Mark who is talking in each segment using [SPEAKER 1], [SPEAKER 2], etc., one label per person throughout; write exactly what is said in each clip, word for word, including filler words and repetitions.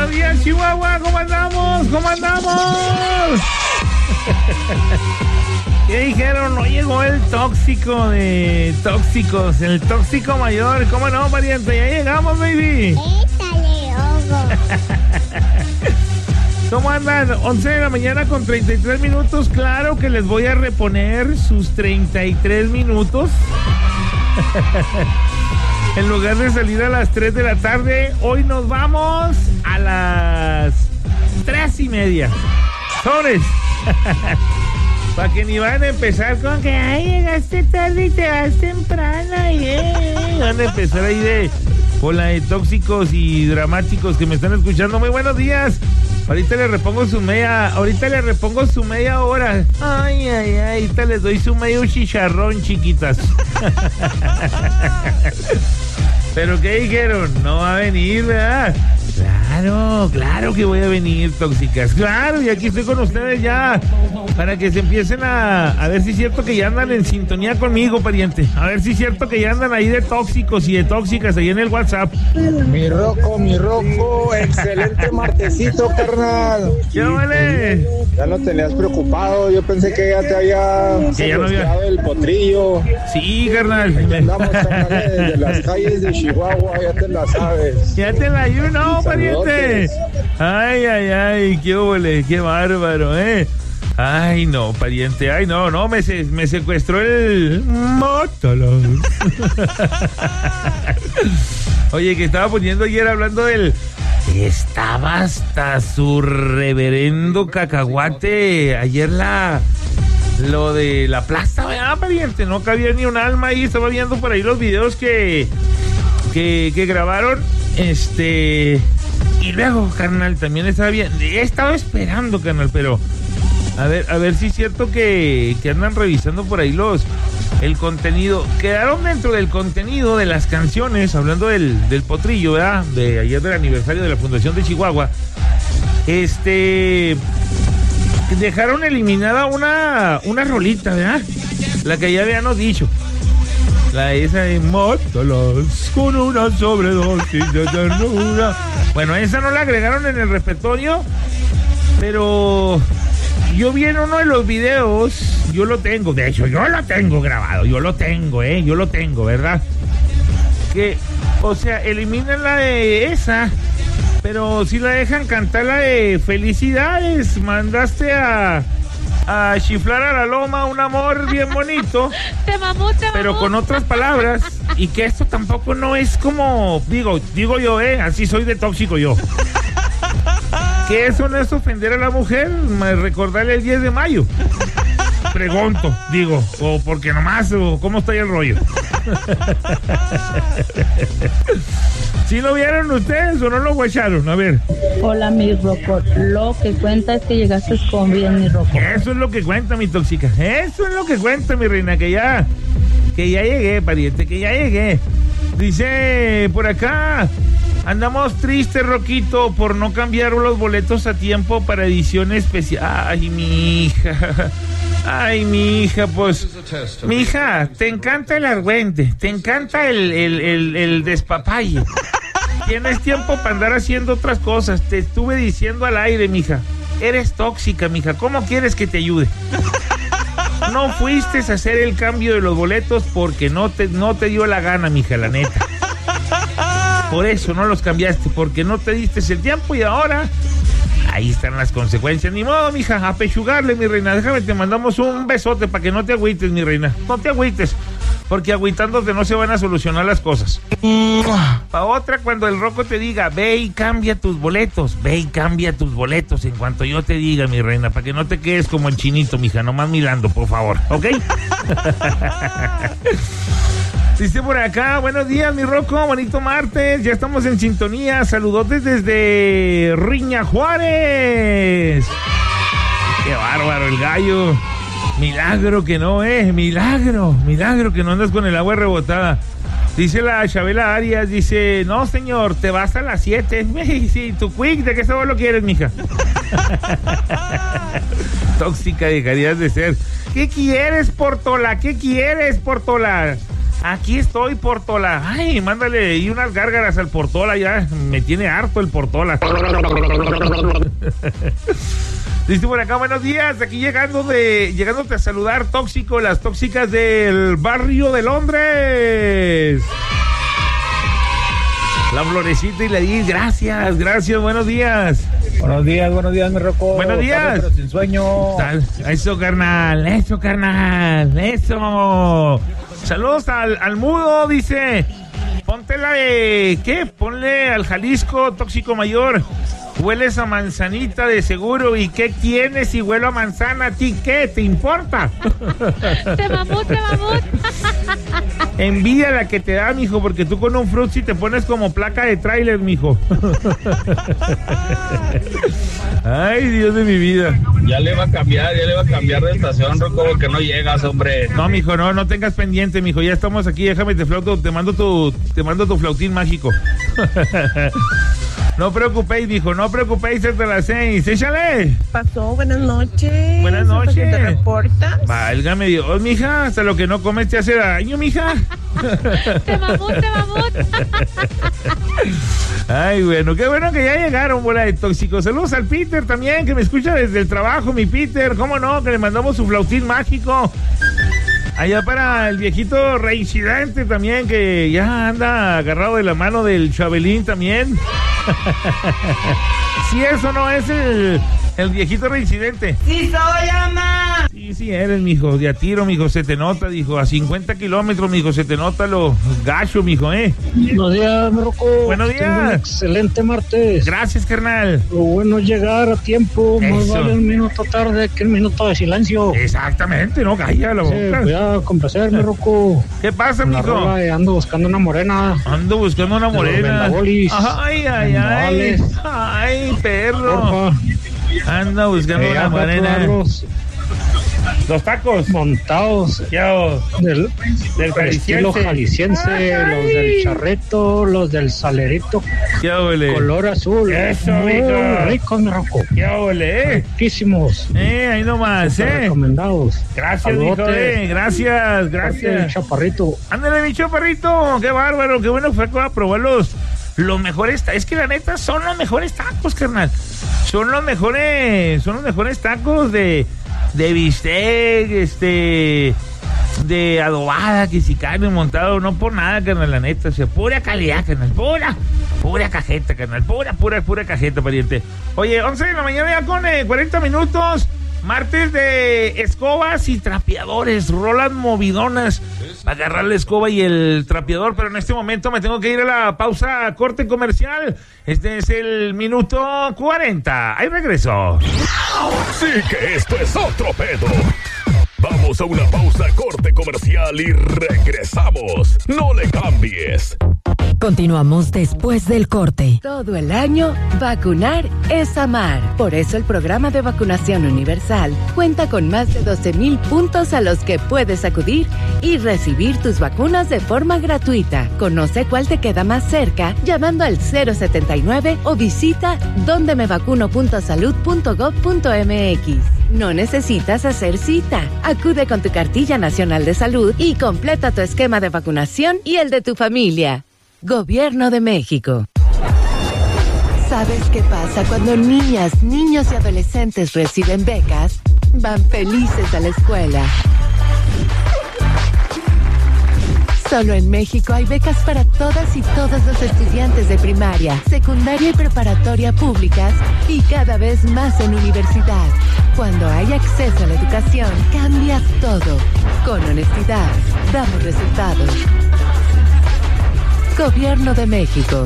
[SPEAKER 1] Buenos días, Chihuahua. ¿Cómo andamos? ¿Cómo andamos? ¿Qué dijeron? No llegó el tóxico de tóxicos, el tóxico mayor. ¿Cómo no, pariente? Ya llegamos, baby.
[SPEAKER 2] Échale, ojo.
[SPEAKER 1] ¿Cómo andan? once de la mañana con treinta y tres minutos. Claro que les voy a reponer sus treinta y tres minutos. En lugar de salir a las tres de la tarde, hoy nos vamos a las tres y media. Sobres. Para que ni van a empezar con que, ay, llegaste tarde y te vas temprano. Yeah. Van a empezar ahí de con la de tóxicos y dramáticos que me están escuchando. Muy buenos días. Ahorita le repongo su media, ahorita le repongo su media hora. Ay, ay, ay, ahorita les doy su medio chicharrón, chiquitas. ¿Pero qué dijeron? No va a venir, ¿verdad? Claro, claro que voy a venir, tóxicas. Claro, y aquí estoy con ustedes ya. Para que se empiecen a... A ver si es cierto que ya andan en sintonía conmigo, pariente. A ver si es cierto que ya andan ahí de tóxicos y de tóxicas ahí en el WhatsApp.
[SPEAKER 3] Mi Rocco, mi Rocco, excelente martesito, carnal.
[SPEAKER 1] ¿Qué vale?
[SPEAKER 3] Ya no tenías preocupado, yo pensé que ya te había
[SPEAKER 1] que ya no había...
[SPEAKER 3] el potrillo.
[SPEAKER 1] Sí, carnal.
[SPEAKER 3] Aquí andamos, carnal, desde las calles de Chihuahua, ya te la sabes.
[SPEAKER 1] Ya te la you know, pariente. Ay, ay, ay, qué ole, qué bárbaro, eh. Ay, no, pariente, ay, no, no, me, se, me secuestró el... Mótalos. Oye, que estaba poniendo ayer hablando del... Estaba hasta su reverendo cacahuate. Ayer la... Lo de la plaza, ¿verdad, pariente? No cabía ni un alma ahí. Estaba viendo por ahí los videos que... Que, que grabaron. Este... Y luego, carnal, también estaba bien... He estado esperando, carnal, pero... A ver, a ver si es cierto que, que andan revisando por ahí los el contenido. Quedaron dentro del contenido de las canciones, hablando del, del potrillo, ¿verdad? De ayer del aniversario de la Fundación de Chihuahua. Este... Dejaron eliminada una, una rolita, ¿verdad? La que ya habíamos dicho. La esa de Mótalos con una sobredosis de ternura. Bueno, esa no la agregaron en el repertorio, pero... Yo vi en uno de los videos, yo lo tengo, de hecho, yo lo tengo grabado, yo lo tengo, eh, yo lo tengo, ¿verdad? Que, o sea, eliminan la de esa, pero si la dejan cantar la de felicidades, mandaste a, a chiflar a la loma un amor bien bonito.
[SPEAKER 2] Te mamó, te mamó.
[SPEAKER 1] Pero con otras palabras, y que esto tampoco no es como, digo, digo yo, eh, así soy de tóxico yo. Que eso no es ofender a la mujer, recordarle el diez de mayo. Pregunto, digo, o porque nomás, o cómo está ahí el rollo. ¿Sí lo vieron ustedes o no lo guacharon? A ver.
[SPEAKER 4] Hola, mi Rocco. Lo que cuenta es que llegaste con bien, mi Rocco.
[SPEAKER 1] Eso es lo que cuenta, mi tóxica. Eso es lo que cuenta, mi reina, que ya, que ya llegué, pariente, que ya llegué. Dice por acá... Andamos tristes, Roquito, por no cambiar los boletos a tiempo para edición especial. Ay, mi hija. Ay, mi hija, pues. Mi hija, te encanta el argüente, te encanta el, el, el, el despapalle. Tienes tiempo para andar haciendo otras cosas. Te estuve diciendo al aire, mija. Eres tóxica, mija. ¿Cómo quieres que te ayude? No fuiste a hacer el cambio de los boletos porque no te, no te dio la gana, mija, la neta. Por eso no los cambiaste, porque no te diste el tiempo y ahora ahí están las consecuencias. Ni modo, mija, a pechugarle, mi reina. Déjame, te mandamos un besote para que no te agüites, mi reina. No te agüites, porque agüitándote no se van a solucionar las cosas. Pa' otra, cuando el Rocco te diga, ve y cambia tus boletos, ve y cambia tus boletos en cuanto yo te diga, mi reina, para que no te quedes como el chinito, mija, nomás mirando, por favor, ¿ok? Dice por acá, buenos días, mi Rocco, bonito martes, ya estamos en sintonía, saludotes desde Riña Juárez. Qué bárbaro el gallo, milagro que no es, milagro, milagro que no andas con el agua rebotada. Dice la Chabela Arias, dice, no señor, te vas a las siete. Sí, tu quick, ¿de qué sabor lo quieres, mija? Tóxica dejarías de ser. ¿Qué quieres, Portola? ¿Qué quieres, Portola? Aquí estoy, Portola. Ay, mándale y unas gárgaras al Portola, ya me tiene harto el Portola. Dice por acá, buenos días, aquí llegando de, llegándote a saludar, tóxico, las tóxicas del barrio de Londres. La Florecita y la Liz, gracias, gracias, buenos días.
[SPEAKER 3] Buenos días, buenos días, mi Rocco.
[SPEAKER 1] Buenos días.
[SPEAKER 3] Tarde, pero sin sueño.
[SPEAKER 1] Eso, carnal, eso, carnal, eso. Saludos al, al mudo, dice. Ponte la de, ¿qué? Ponle al Jalisco, tóxico mayor. Hueles a manzanita de seguro. ¿Y qué tienes si huelo a manzana? ¿A ti qué? ¿Te importa?
[SPEAKER 2] Te mamut, te mamut.
[SPEAKER 1] Envidia la que te da, mijo, porque tú con un frutzi te pones como placa de tráiler, mijo. Ay, Dios de mi vida.
[SPEAKER 5] Ya le va a cambiar, ya le va a cambiar de estación, Rocco, porque no llegas, hombre.
[SPEAKER 1] No, mijo, no, no tengas pendiente, mijo. Ya estamos aquí, déjame te flauto, te mando tu, te mando tu flautín mágico. No preocupéis, mijo, no preocupéis hasta las seis. ¡Échale!
[SPEAKER 6] Pasó, buenas noches.
[SPEAKER 1] Buenas noches.
[SPEAKER 6] ¿Te reportas?
[SPEAKER 1] Válgame Dios, mija, hasta lo que no comes te hace daño, mija.
[SPEAKER 2] Te mamut, te mamut.
[SPEAKER 1] Ay, bueno, qué bueno que ya llegaron, bola de tóxicos. Saludos al Peter también, que me escucha desde el trabajo, mi Peter. ¿Cómo no? Que le mandamos su flautín mágico. Allá para el viejito reincidente también, que ya anda agarrado de la mano del Chabelín también. Si eso no es el, el viejito reincidente.
[SPEAKER 6] ¡Sí soy, Ana!
[SPEAKER 1] Sí, sí eres, mijo, de a tiro, mijo, se te nota, dijo, a cincuenta kilómetros, mijo, se te nota lo gacho, mijo, ¿eh?
[SPEAKER 3] Buenos días, mi Rocco.
[SPEAKER 1] Buenos días.
[SPEAKER 3] Tengo un excelente martes.
[SPEAKER 1] Gracias, carnal.
[SPEAKER 3] Lo bueno es llegar a tiempo. Más
[SPEAKER 1] Eso.
[SPEAKER 3] vale un minuto tarde que un minuto de silencio.
[SPEAKER 1] Exactamente, no, calla la
[SPEAKER 3] Sí,
[SPEAKER 1] boca.
[SPEAKER 3] cuidado con placer, mi Rocco.
[SPEAKER 1] ¿Qué pasa,
[SPEAKER 3] En la
[SPEAKER 1] mijo?
[SPEAKER 3] rola de ando buscando una morena.
[SPEAKER 1] Ando buscando una
[SPEAKER 3] De los
[SPEAKER 1] morena.
[SPEAKER 3] vendabolis.
[SPEAKER 1] Ay, ay, ay.
[SPEAKER 3] Vendavales.
[SPEAKER 1] Ay, perro.
[SPEAKER 3] Porfa.
[SPEAKER 1] Anda buscando
[SPEAKER 3] Eh,
[SPEAKER 1] una
[SPEAKER 3] acá
[SPEAKER 1] morena.
[SPEAKER 3] todos
[SPEAKER 1] Los tacos.
[SPEAKER 3] montados
[SPEAKER 1] Ya, oh,
[SPEAKER 3] del,
[SPEAKER 1] del
[SPEAKER 3] estilo
[SPEAKER 1] jalisciense.
[SPEAKER 3] jalisciense,
[SPEAKER 1] Ay.
[SPEAKER 3] los del charreto, los del salerito,
[SPEAKER 1] Ya, ole.
[SPEAKER 3] color azul.
[SPEAKER 1] Eso,
[SPEAKER 3] muy
[SPEAKER 1] mijo.
[SPEAKER 3] ricos, mi Rocco.
[SPEAKER 1] Ya, ole, eh.
[SPEAKER 3] Riquísimos.
[SPEAKER 1] Eh, ahí nomás,
[SPEAKER 3] Súper
[SPEAKER 1] eh.
[SPEAKER 3] recomendados.
[SPEAKER 1] Gracias, mijo,
[SPEAKER 3] Saludote.
[SPEAKER 1] eh. Gracias,
[SPEAKER 3] El
[SPEAKER 1] gracias.
[SPEAKER 3] chaparrito.
[SPEAKER 1] Ándale, mi chaparrito. Qué bárbaro, qué bueno fue a probar los, los mejores tacos. Es que la neta son los mejores tacos, carnal. Son los mejores, son los mejores tacos de, de bistec, este, de adobada, que si carne montado, no por nada, carnal, la neta. O sea, pura calidad, carnal, pura, pura cajeta, carnal, pura, pura, pura cajeta, pariente. Oye, once de la mañana ya con eh, cuarenta minutos. Martes de escobas y trapeadores, rolas movidonas para agarrar la escoba y el trapeador, pero en este momento me tengo que ir a la pausa corte comercial. Este es el minuto cuarenta. Ahí regreso.
[SPEAKER 7] Sí que esto es otro pedo. Vamos a una pausa corte comercial y regresamos. No le cambies.
[SPEAKER 8] Continuamos después del corte. Todo el año, vacunar es amar. Por eso el programa de vacunación universal cuenta con más de doce mil puntos a los que puedes acudir y recibir tus vacunas de forma gratuita. Conoce cuál te queda más cerca llamando al cero setenta y nueve o visita donde me vacuno punto salud punto gov punto mx. No necesitas hacer cita. Acude con tu cartilla nacional de salud y completa tu esquema de vacunación y el de tu familia. Gobierno de México. ¿Sabes qué pasa cuando niñas, niños y adolescentes reciben becas? Van felices a la escuela. Solo en México hay becas para todas y todos los estudiantes de primaria, secundaria y preparatoria públicas y cada vez más en universidad. Cuando hay acceso a la educación, cambia todo. Con honestidad, damos resultados. Gobierno de México.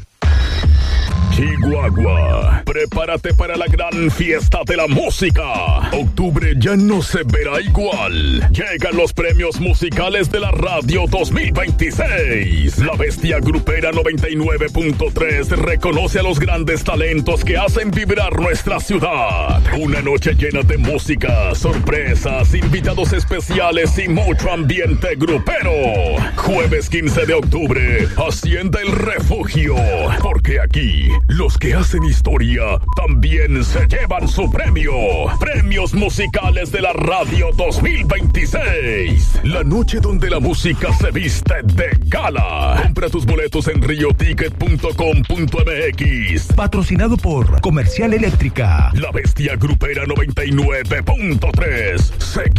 [SPEAKER 7] Chihuahua, prepárate para la gran fiesta de la música. Octubre ya no se verá igual. Llegan los premios musicales de la radio dos mil veintiséis. La Bestia Grupera noventa y nueve punto tres reconoce a los grandes talentos que hacen vibrar nuestra ciudad. Una noche llena de música, sorpresas, invitados especiales y mucho ambiente grupero. Jueves quince de octubre, Hacienda El Refugio, porque aquí Los que hacen historia también se llevan su premio. Premios musicales de la radio dos mil veintiséis. La noche donde la música se viste de gala. Compra tus boletos en rio ticket punto com punto m x.
[SPEAKER 9] Patrocinado por Comercial Eléctrica.
[SPEAKER 7] La Bestia Grupera noventa y nueve punto tres. Seguimos